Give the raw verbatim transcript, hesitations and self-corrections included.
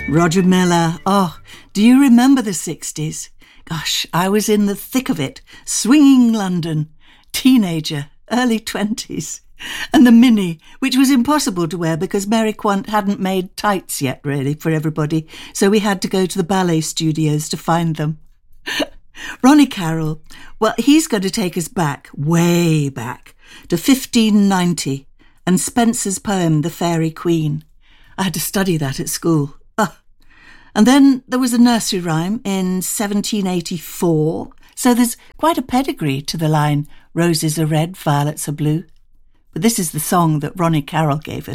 Roger Miller. Oh, do you remember the sixties? Gosh, I was in the thick of it. Swinging London. Teenager. Early twenties. And the mini, which was impossible to wear because Mary Quant hadn't made tights yet, really, for everybody. So we had to go to the ballet studios to find them. Ronnie Carroll. Well, he's going to take us back, way back, to fifteen ninety and Spenser's poem, The Fairy Queen. I had to study that at school. Ah. And then there was a nursery rhyme in seventeen eighty-four. So there's quite a pedigree to the line, roses are red, violets are blue. But this is the song that Ronnie Carroll gave us.